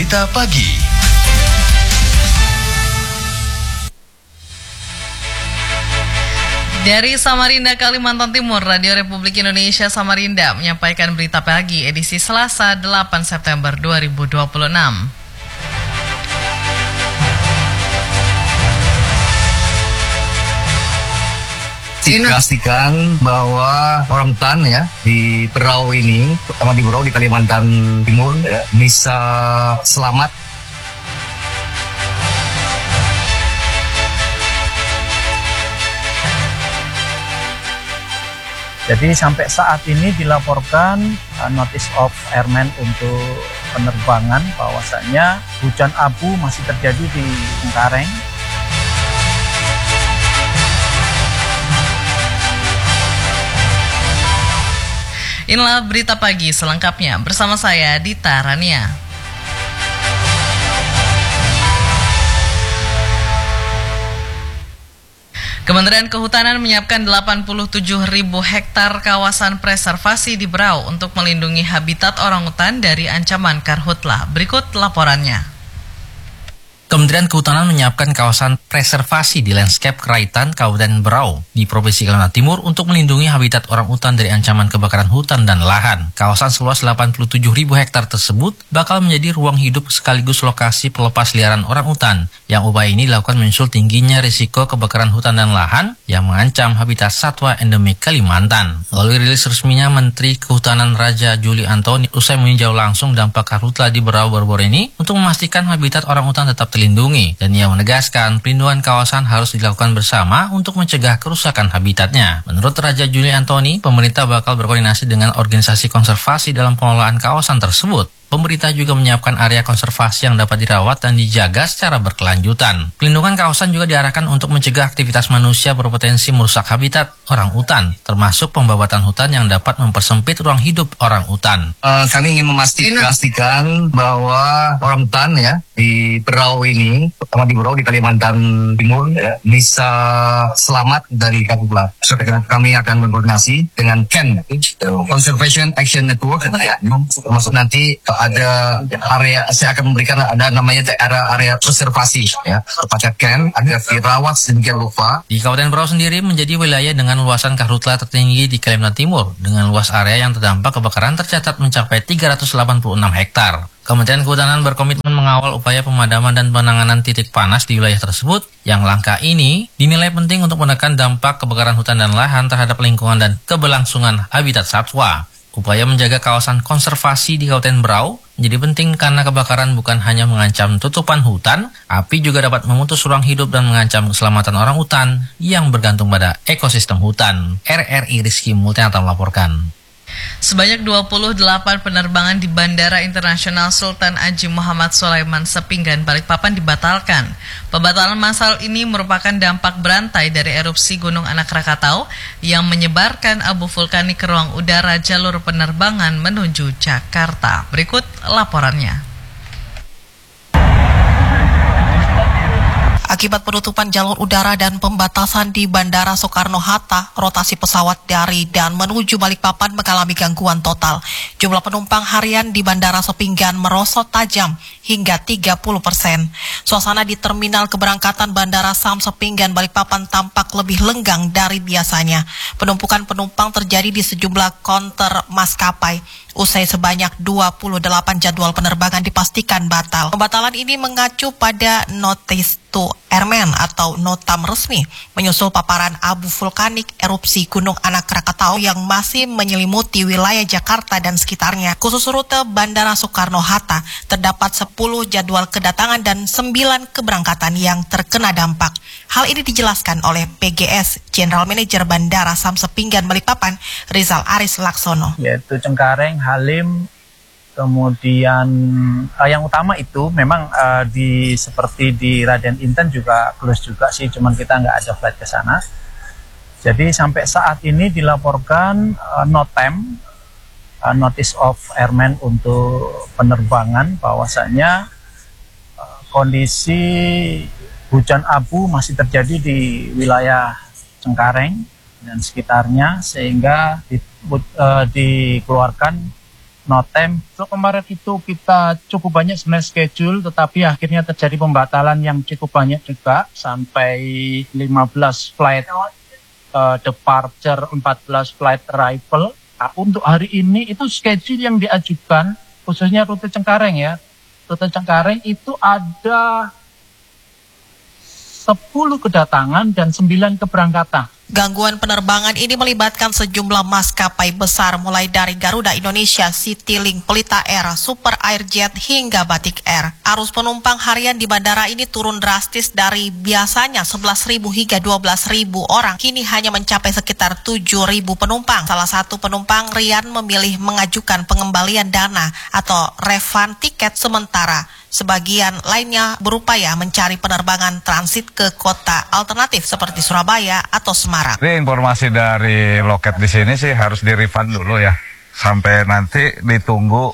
Berita Pagi. Dari Samarinda, Kalimantan Timur, Radio Republik Indonesia Samarinda menyampaikan berita pagi edisi Selasa 8 September 2026. Pastikan bahwa orang hutan ya di Berau ini, terutama di Berau di Kalimantan Timur ya, bisa selamat. Jadi sampai saat ini dilaporkan notice of airman untuk penerbangan bahwasanya hujan abu masih terjadi di Cengkareng. Inilah berita pagi selengkapnya bersama saya Dita Rania. Kementerian Kehutanan menyiapkan 87.000 hektar kawasan preservasi di Berau untuk melindungi habitat orangutan dari ancaman karhutlah. Berikut laporannya. Kementerian Kehutanan menyiapkan kawasan preservasi di landscape Keraitan, Kabupaten Berau di Provinsi Kalimantan Timur untuk melindungi habitat orangutan dari ancaman kebakaran hutan dan lahan. Kawasan seluas 87.000 hektar tersebut bakal menjadi ruang hidup sekaligus lokasi pelepas liaran orangutan, yang upaya ini dilakukan menyusul tingginya risiko kebakaran hutan dan lahan yang mengancam habitat satwa endemik Kalimantan. Melalui rilis resminya, Menteri Kehutanan Raja Juli Antoni usai meninjau langsung dampak karhutlah di Berau baru-baru ini untuk memastikan habitat orangutan tetap terlindungi, dan ia menegaskan pelindungan kawasan harus dilakukan bersama untuk mencegah kerusakan habitatnya. Menurut Raja Juli Antoni, pemerintah bakal berkoordinasi dengan organisasi konservasi dalam pengelolaan kawasan tersebut. Pemerintah juga menyiapkan area konservasi yang dapat dirawat dan dijaga secara berkelanjutan. Pelindungan kawasan juga diarahkan untuk mencegah aktivitas manusia berpotensi merusak habitat orangutan, termasuk pembabatan hutan yang dapat mempersempit ruang hidup orangutan. Kami ingin memastikan bahwa orangutan ya di Berau ini, terutama di Berau di Kalimantan Timur ya, bisa selamat dari karhutlah. Kami akan berkoordinasi dengan CAN, Conservation Action Network, ya, termasuk nanti ada area, saya akan memberikan ada namanya area konservasi ya kepada CAN agar dirawat sedemikian rupa. Di Kabupaten Berau sendiri menjadi wilayah dengan luasan karhutlah tertinggi di Kalimantan Timur, dengan luas area yang terdampak kebakaran tercatat mencapai 386 hektar. Kementerian Kehutanan berkomitmen mengawal upaya pemadaman dan penanganan titik panas di wilayah tersebut, yang langkah ini dinilai penting untuk menekan dampak kebakaran hutan dan lahan terhadap lingkungan dan keberlangsungan habitat satwa. Upaya menjaga kawasan konservasi di Kabupaten Berau menjadi penting karena kebakaran bukan hanya mengancam tutupan hutan, api juga dapat memutus ruang hidup dan mengancam keselamatan orangutan yang bergantung pada ekosistem hutan. RRI Rizky Multianata melaporkan. Sebanyak 28 penerbangan di Bandara Internasional Sultan Haji Muhammad Sulaiman Sepinggan, Balikpapan dibatalkan. Pembatalan massal ini merupakan dampak berantai dari erupsi Gunung Anak Rakatau yang menyebarkan abu vulkanik ke ruang udara jalur penerbangan menuju Jakarta. Berikut laporannya. Akibat penutupan jalur udara dan pembatasan di Bandara Soekarno-Hatta, rotasi pesawat dari dan menuju Balikpapan mengalami gangguan total. Jumlah penumpang harian di Bandara Sepinggan merosot tajam hingga 30%. Suasana di terminal keberangkatan Bandara Sam Sepinggan Balikpapan tampak lebih lenggang dari biasanya. Penumpukan penumpang terjadi di sejumlah konter maskapai. Usai sebanyak 28 jadwal penerbangan dipastikan batal. Pembatalan ini mengacu pada notice to airman atau notam resmi menyusul paparan abu vulkanik erupsi Gunung Anak Rakatau yang masih menyelimuti wilayah Jakarta dan sekitarnya. Khusus rute Bandara Soekarno-Hatta terdapat 10 jadwal kedatangan dan 9 keberangkatan yang terkena dampak. Hal ini dijelaskan oleh PGS General Manager Bandara Sam Sepinggan Balikpapan, Rizal Aris Laksono. Yaitu Cengkareng, Halim, kemudian yang utama itu memang seperti di Raden Inten juga close juga sih, cuman kita nggak ada flight ke sana. Jadi sampai saat ini dilaporkan NOTAM, notice of airman untuk penerbangan, bahwasanya kondisi hujan abu masih terjadi di wilayah Cengkareng dan sekitarnya, sehingga dikeluarkan Notem. So kemarin itu kita cukup banyak sebenarnya schedule, tetapi akhirnya terjadi pembatalan yang cukup banyak juga, sampai 15 flight departure, 14 flight arrival. Nah, untuk hari ini itu schedule yang diajukan, khususnya rute Cengkareng ya. Rute Cengkareng itu ada 10 kedatangan dan 9 keberangkatan. Gangguan penerbangan ini melibatkan sejumlah maskapai besar mulai dari Garuda Indonesia, Citylink, Pelita Air, Super Airjet hingga Batik Air. Arus penumpang harian di bandara ini turun drastis dari biasanya 11.000 hingga 12.000 orang. Kini hanya mencapai sekitar 7.000 penumpang. Salah satu penumpang, Rian, memilih mengajukan pengembalian dana atau refund tiket sementara. Sebagian lainnya berupaya mencari penerbangan transit ke kota alternatif seperti Surabaya atau Semarang. Ini informasi dari loket di sini sih harus di-refund dulu ya. Sampai nanti ditunggu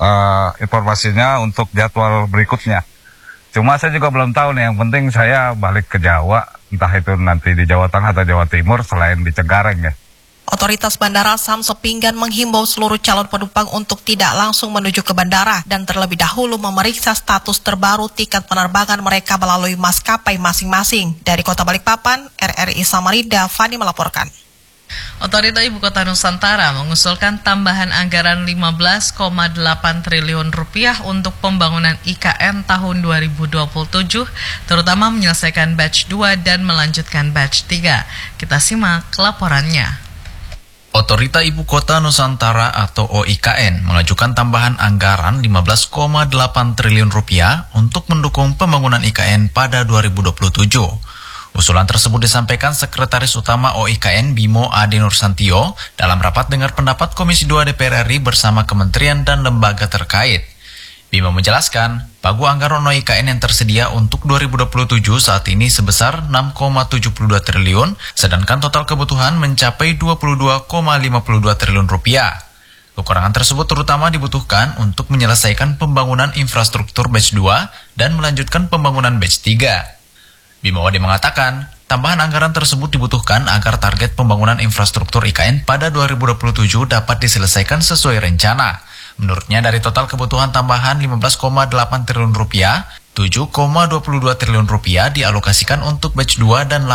informasinya untuk jadwal berikutnya. Cuma saya juga belum tahu nih, yang penting saya balik ke Jawa. Entah itu nanti di Jawa Tengah atau Jawa Timur selain di Cengkareng ya. Otoritas Bandara Sam Sepinggan menghimbau seluruh calon penumpang untuk tidak langsung menuju ke bandara dan terlebih dahulu memeriksa status terbaru tiket penerbangan mereka melalui maskapai masing-masing. Dari Kota Balikpapan, RRI Samarinda, Fani melaporkan. Otorita Ibu Kota Nusantara mengusulkan tambahan anggaran 15,8 triliun rupiah untuk pembangunan IKN tahun 2027, terutama menyelesaikan batch 2 dan melanjutkan batch 3. Kita simak laporannya. Otorita Ibu Kota Nusantara atau OIKN mengajukan tambahan anggaran 15,8 triliun rupiah untuk mendukung pembangunan IKN pada 2027. Usulan tersebut disampaikan Sekretaris Utama OIKN Bimo Ade Nursantio dalam rapat dengar pendapat Komisi 2 DPR RI bersama kementerian dan lembaga terkait. Bimo menjelaskan, pagu anggaran OIKN yang tersedia untuk 2027 saat ini sebesar 6,72 triliun, sedangkan total kebutuhan mencapai 22,52 triliun rupiah. Kekurangan tersebut terutama dibutuhkan untuk menyelesaikan pembangunan infrastruktur batch 2 dan melanjutkan pembangunan batch 3. Bimo Ade mengatakan, tambahan anggaran tersebut dibutuhkan agar target pembangunan infrastruktur IKN pada 2027 dapat diselesaikan sesuai rencana. Menurutnya dari total kebutuhan tambahan 15,8 triliun rupiah, 7,22 triliun rupiah dialokasikan untuk batch 2 dan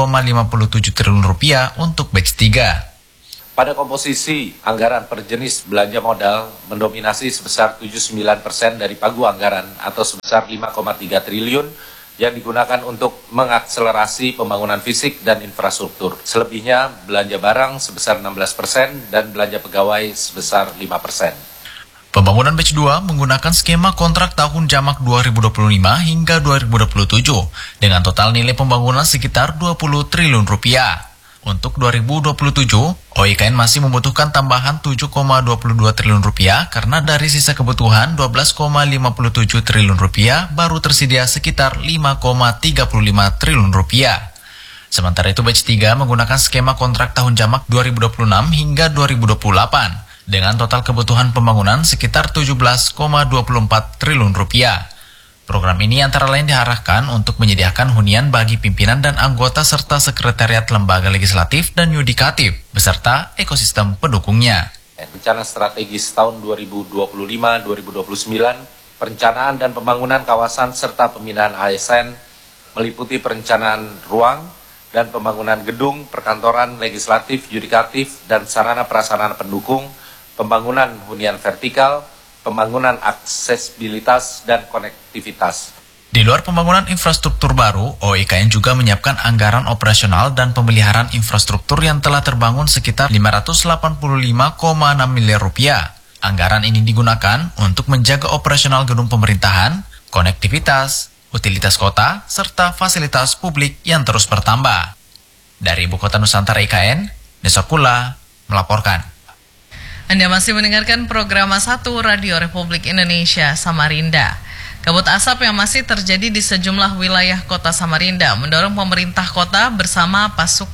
8,57 triliun rupiah untuk batch 3. Pada komposisi anggaran per jenis belanja modal mendominasi sebesar 79% dari pagu anggaran atau sebesar 5,3 triliun yang digunakan untuk mengakselerasi pembangunan fisik dan infrastruktur. Selebihnya belanja barang sebesar 16% dan belanja pegawai sebesar 5%. Pembangunan batch 2 menggunakan skema kontrak tahun jamak 2025 hingga 2027 dengan total nilai pembangunan sekitar 20 triliun rupiah. Untuk 2027, OIKN masih membutuhkan tambahan 7,22 triliun rupiah karena dari sisa kebutuhan 12,57 triliun rupiah baru tersedia sekitar 5,35 triliun rupiah. Sementara itu batch 3 menggunakan skema kontrak tahun jamak 2026 hingga 2028. Dengan total kebutuhan pembangunan sekitar 17,24 triliun rupiah. Program ini antara lain diarahkan untuk menyediakan hunian bagi pimpinan dan anggota serta sekretariat lembaga legislatif dan yudikatif, beserta ekosistem pendukungnya. Rencana strategis tahun 2025-2029, perencanaan dan pembangunan kawasan serta pembinaan ASN, meliputi perencanaan ruang dan pembangunan gedung, perkantoran, legislatif, yudikatif, dan sarana prasarana pendukung, pembangunan hunian vertikal, pembangunan aksesibilitas dan konektivitas. Di luar pembangunan infrastruktur baru, OIKN juga menyiapkan anggaran operasional dan pemeliharaan infrastruktur yang telah terbangun sekitar 585,6 miliar rupiah. Anggaran ini digunakan untuk menjaga operasional gedung pemerintahan, konektivitas, utilitas kota, serta fasilitas publik yang terus bertambah. Dari Ibu Kota Nusantara IKN, Nesokula melaporkan. Anda masih mendengarkan program 1 Radio Republik Indonesia Samarinda. Kabut asap yang masih terjadi di sejumlah wilayah kota Samarinda mendorong pemerintah kota bersama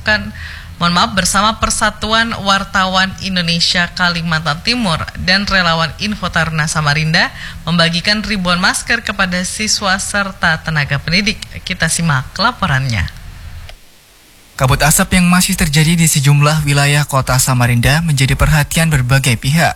Persatuan Wartawan Indonesia Kalimantan Timur dan relawan Info Taruna Samarinda membagikan ribuan masker kepada siswa serta tenaga pendidik. Kita simak laporannya. Kabut asap yang masih terjadi di sejumlah wilayah kota Samarinda menjadi perhatian berbagai pihak,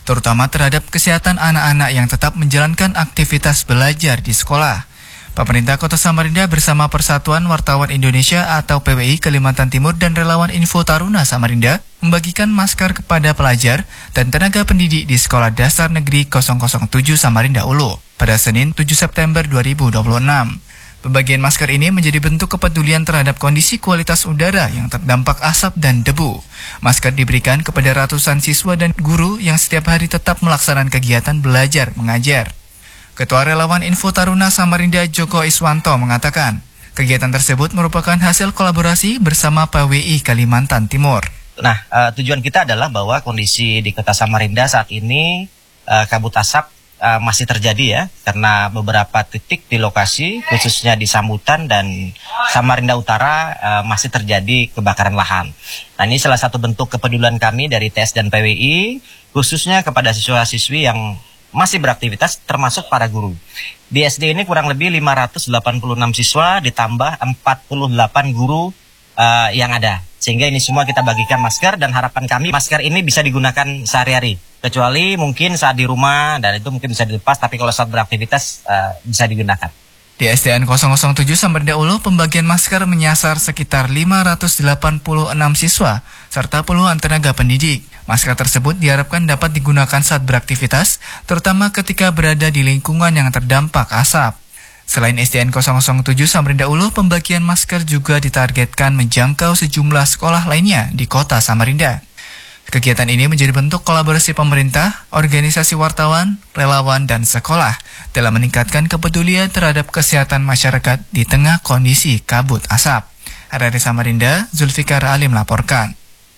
terutama terhadap kesehatan anak-anak yang tetap menjalankan aktivitas belajar di sekolah. Pemerintah Kota Samarinda bersama Persatuan Wartawan Indonesia atau PWI Kalimantan Timur dan relawan Info Taruna Samarinda membagikan masker kepada pelajar dan tenaga pendidik di Sekolah Dasar Negeri 007 Samarinda Ulu pada Senin 7 September 2026. Pembagian masker ini menjadi bentuk kepedulian terhadap kondisi kualitas udara yang terdampak asap dan debu. Masker diberikan kepada ratusan siswa dan guru yang setiap hari tetap melaksanakan kegiatan belajar mengajar. Ketua Relawan Info Taruna Samarinda Joko Iswanto mengatakan, kegiatan tersebut merupakan hasil kolaborasi bersama PWI Kalimantan Timur. Nah, tujuan kita adalah bahwa kondisi di Kota Samarinda saat ini kabut asap masih terjadi ya, karena beberapa titik di lokasi, khususnya di Sambutan dan Samarinda Utara masih terjadi kebakaran lahan. Nah, ini salah satu bentuk kepedulian kami dari TS dan PWI, khususnya kepada siswa-siswi yang masih beraktivitas termasuk para guru. Di SD ini kurang lebih 586 siswa ditambah 48 guru yang ada. Sehingga ini semua kita bagikan masker dan harapan kami masker ini bisa digunakan sehari-hari. Kecuali mungkin saat di rumah dan itu mungkin bisa dilepas, tapi kalau saat beraktivitas bisa digunakan. Di SDN 007 Samarinda Ulu, pembagian masker menyasar sekitar 586 siswa serta puluhan tenaga pendidik. Masker tersebut diharapkan dapat digunakan saat beraktivitas, terutama ketika berada di lingkungan yang terdampak asap. Selain SDN 007 Samarinda Ulu, pembagian masker juga ditargetkan menjangkau sejumlah sekolah lainnya di kota Samarinda. Kegiatan ini menjadi bentuk kolaborasi pemerintah, organisasi wartawan, relawan, dan sekolah dalam meningkatkan kepedulian terhadap kesehatan masyarakat di tengah kondisi kabut asap. RRI Samarinda, Zulfikar Ali melaporkan.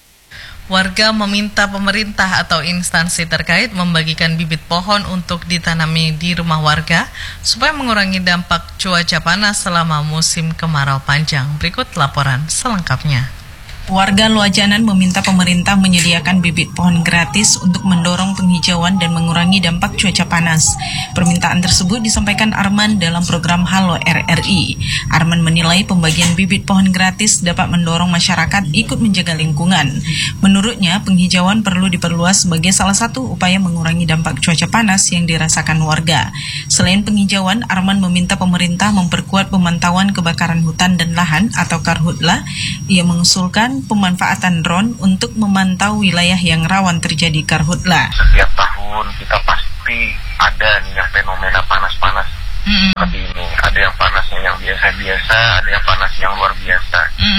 Warga meminta pemerintah atau instansi terkait membagikan bibit pohon untuk ditanami di rumah warga supaya mengurangi dampak cuaca panas selama musim kemarau panjang. Berikut laporan selengkapnya. Warga Luajanan meminta pemerintah menyediakan bibit pohon gratis untuk mendorong penghijauan dan mengurangi dampak cuaca panas. Permintaan tersebut disampaikan Arman dalam program Halo RRI. Arman menilai pembagian bibit pohon gratis dapat mendorong masyarakat ikut menjaga lingkungan. Menurutnya, penghijauan perlu diperluas sebagai salah satu upaya mengurangi dampak cuaca panas yang dirasakan warga. Selain penghijauan, Arman meminta pemerintah memperkuat pemantauan kebakaran hutan dan lahan atau Karhutla. Ia mengusulkan pemanfaatan drone untuk memantau wilayah yang rawan terjadi karhutla. Setiap tahun kita pasti ada nih yang fenomena panas-panas seperti ini. Ada yang panasnya yang biasa-biasa, ada yang panas yang luar biasa.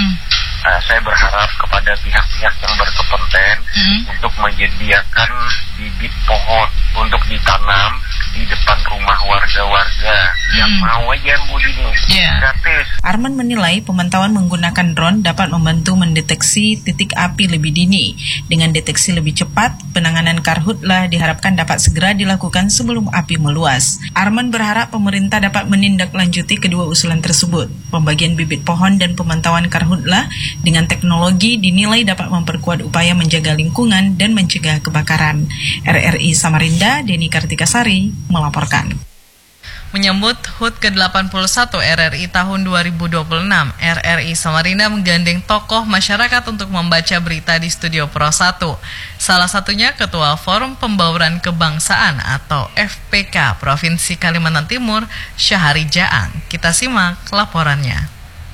Saya berharap kepada pihak-pihak yang berkompeten untuk menyediakan bibit pohon untuk ditanam di depan rumah warga-warga yang mau aja gratis. Arman menilai pemantauan menggunakan drone dapat membantu mendeteksi titik api lebih dini. Dengan deteksi lebih cepat, penanganan karhutla diharapkan dapat segera dilakukan sebelum api meluas. Arman berharap pemerintah dapat menindaklanjuti kedua usulan tersebut. Pembagian bibit pohon dan pemantauan karhutla dengan teknologi dinilai dapat memperkuat upaya menjaga lingkungan dan mencegah kebakaran. RRI Samarinda, Deni Kartikasari melaporkan. Menyambut HUT ke-81 RRI tahun 2026, RRI Samarinda menggandeng tokoh masyarakat untuk membaca berita di Studio Pro 1. Salah satunya Ketua Forum Pembauran Kebangsaan atau FPK Provinsi Kalimantan Timur, Syahari Jaang. Kita simak laporannya.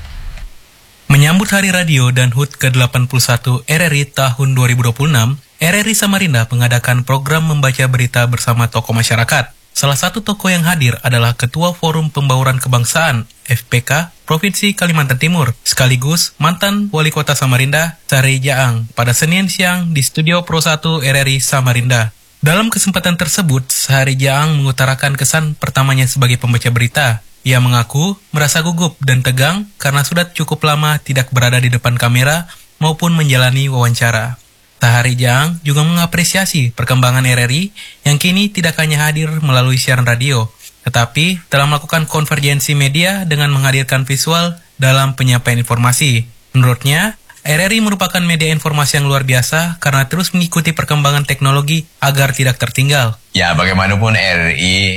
Menyambut Hari Radio dan HUT ke-81 RRI tahun 2026, RRI Samarinda mengadakan program membaca berita bersama tokoh masyarakat. Salah satu tokoh yang hadir adalah Ketua Forum Pembauran Kebangsaan FPK Provinsi Kalimantan Timur, sekaligus mantan Wali Kota Samarinda, Syahari Jaang, pada Senin siang di Studio Pro 1 RRI Samarinda. Dalam kesempatan tersebut, Syahari Jaang mengutarakan kesan pertamanya sebagai pembaca berita. Ia mengaku merasa gugup dan tegang karena sudah cukup lama tidak berada di depan kamera maupun menjalani wawancara. Syahari Jaang juga mengapresiasi perkembangan RRI yang kini tidak hanya hadir melalui siaran radio, tetapi telah melakukan konvergensi media dengan menghadirkan visual dalam penyampaian informasi. Menurutnya, RRI merupakan media informasi yang luar biasa karena terus mengikuti perkembangan teknologi agar tidak tertinggal. Ya, bagaimanapun RRI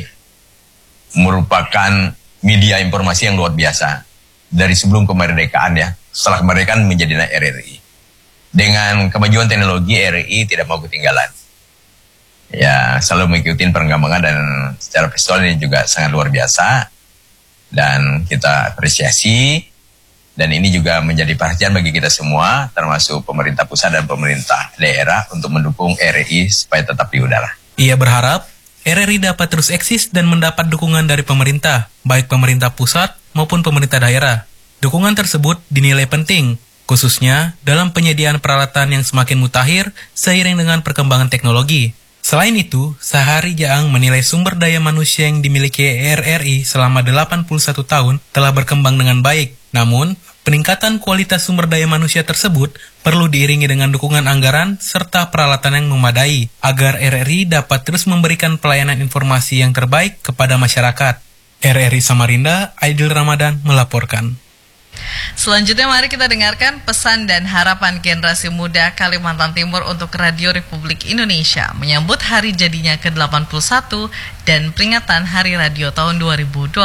merupakan media informasi yang luar biasa. Dari sebelum kemerdekaan ya, setelah kemerdekaan menjadi RRI. Dengan kemajuan teknologi, RRI tidak mau ketinggalan. ya selalu mengikuti perkembangan, dan secara personal ini juga sangat luar biasa dan kita apresiasi. Dan ini juga menjadi perhatian bagi kita semua, termasuk pemerintah pusat dan pemerintah daerah untuk mendukung RRI supaya tetap di udara. Ia berharap RRI dapat terus eksis dan mendapat dukungan dari pemerintah, baik pemerintah pusat maupun pemerintah daerah. Dukungan tersebut dinilai penting, khususnya dalam penyediaan peralatan yang semakin mutakhir seiring dengan perkembangan teknologi. Selain itu, Sahari Jaang menilai sumber daya manusia yang dimiliki RRI selama 81 tahun telah berkembang dengan baik. Namun, peningkatan kualitas sumber daya manusia tersebut perlu diiringi dengan dukungan anggaran serta peralatan yang memadai agar RRI dapat terus memberikan pelayanan informasi yang terbaik kepada masyarakat. RRI Samarinda, Aidil Ramadan melaporkan. Selanjutnya mari kita dengarkan pesan dan harapan generasi muda Kalimantan Timur untuk Radio Republik Indonesia menyambut hari jadinya ke-81 dan peringatan Hari Radio tahun 2026.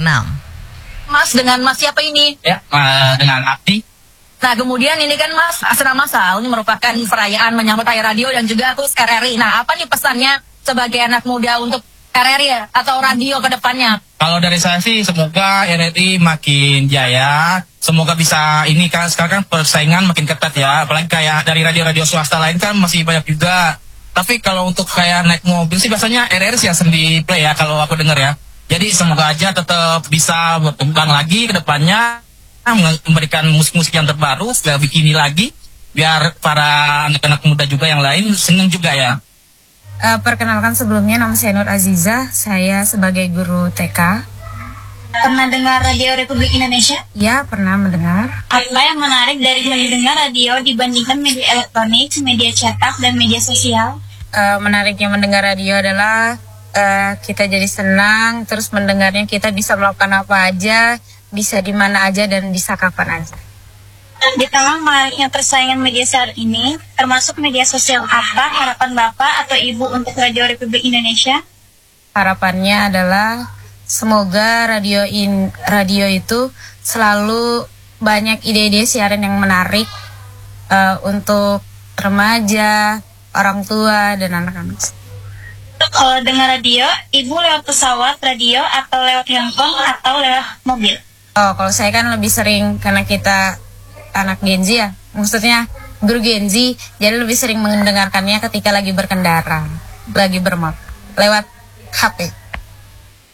Mas, dengan Mas siapa ini? Ya, dengan Abdi. Nah, kemudian ini kan Mas Asra Masal, ini merupakan perayaan menyambut Hari Radio dan juga terus RRI. Nah, apa nih pesannya sebagai anak muda untuk RRI ya, atau radio ke depannya? Kalau dari saya sih, semoga RRI makin jaya. Semoga bisa, ini kan sekarang kan persaingan makin ketat ya. Apalagi kayak dari radio-radio swasta lain kan masih banyak juga. Tapi kalau untuk kayak naik mobil sih biasanya RRI sih yang sendiri play ya, kalau aku dengar ya. Jadi semoga aja tetap bisa berkembang lagi ke depannya, memberikan musik-musik yang terbaru, lebih kini lagi, biar para anak-anak muda juga yang lain senang juga ya. Perkenalkan sebelumnya, nama saya Nur Aziza, saya sebagai guru TK. Pernah dengar Radio Republik Indonesia? Ya, pernah mendengar. Apa yang menarik dari mendengar radio dibandingkan media elektronik, media cetak, dan media sosial? Menariknya mendengar radio adalah kita jadi senang, terus mendengarnya kita bisa melakukan apa aja, bisa di mana aja dan bisa kapan aja. Di tengah menariknya persaingan media saat ini, termasuk media sosial, apa harapan Bapak atau Ibu untuk Radio Republik Indonesia? Harapannya adalah semoga radio itu selalu banyak ide-ide siaran yang menarik untuk remaja, orang tua, dan anak-anak. Kalau dengar radio, Ibu lewat pesawat radio atau lewat handphone atau lewat mobil? Oh, kalau saya kan lebih sering, karena kita anak Gen Z ya, maksudnya guru Gen Z, jadi lebih sering mendengarkannya ketika lagi berkendara, lagi bermotor, lewat HP.